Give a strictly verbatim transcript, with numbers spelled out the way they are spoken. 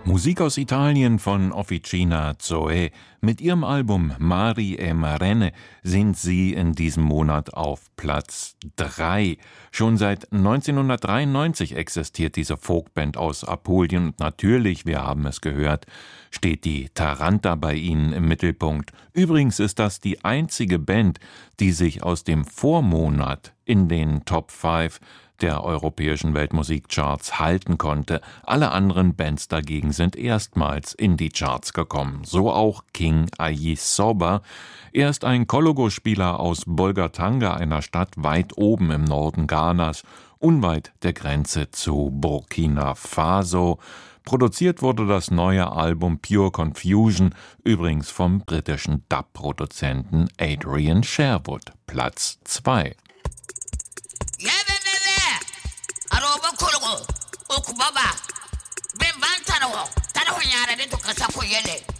Musik aus Italien von Officina Zoe. Mit ihrem Album Mari e Marene sind sie in diesem Monat auf Platz drei. Schon seit neunzehnhundertdreiundneunzig existiert diese Folkband aus Apulien und natürlich, wir haben es gehört, steht die Taranta bei ihnen im Mittelpunkt. Übrigens ist das die einzige Band, die sich aus dem Vormonat in den Top fünf der europäischen Weltmusikcharts halten konnte. Alle anderen Bands dagegen sind erstmals in die Charts gekommen. So auch King Ayisoba. Er ist ein Kologo-Spieler aus Bolgatanga, einer Stadt weit oben im Norden Ghanas, unweit der Grenze zu Burkina Faso. Produziert wurde das neue Album Pure Confusion, übrigens vom britischen Dub-Produzenten Adrian Sherwood. Platz zwei. Okubaba ben ban tanawo tanawo nyara de to kasa ko yele